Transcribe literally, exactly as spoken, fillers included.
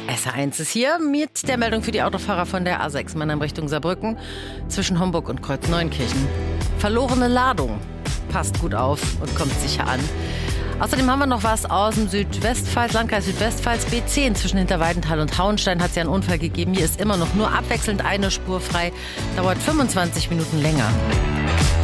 S H eins ist hier mit der Meldung für die Autofahrer von der A sechs Mannheim Richtung Saarbrücken zwischen Homburg und Kreuz-Neunkirchen. Verlorene Ladung. Passt gut auf und kommt sicher an. Außerdem haben wir noch was aus dem Südwestpfalz, Landkreis Südwestpfalz, B zehn zwischen Hinterweidenthal und Hauenstein hat es ja einen Unfall gegeben. Hier ist immer noch nur abwechselnd eine Spur frei. Dauert fünfundzwanzig Minuten länger.